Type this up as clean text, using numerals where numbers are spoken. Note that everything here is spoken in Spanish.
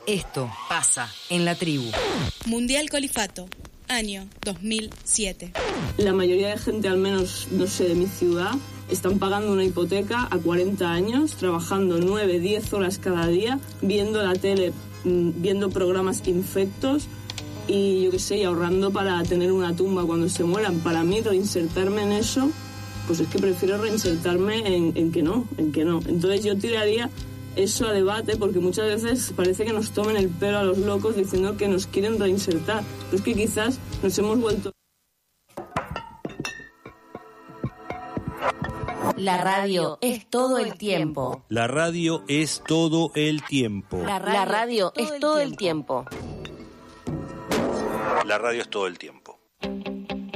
Esto pasa en la tribu. Mundial Colifato, año 2007. La mayoría de gente, al menos, no sé, de mi ciudad, están pagando una hipoteca a 40 años, trabajando 9, 10 horas cada día, viendo la tele, viendo programas infectos y yo qué sé, y ahorrando para tener una tumba cuando se mueran. Para mí, reinsertarme en eso, pues es que prefiero reinsertarme en que no. Entonces yo tiraría eso a debate, porque muchas veces parece que nos tomen el pelo a los locos diciendo que nos quieren reinsertar. Pero es que quizás nos hemos vuelto... La radio es todo el tiempo. La radio es todo el tiempo. La radio es todo el tiempo. La radio es todo el tiempo.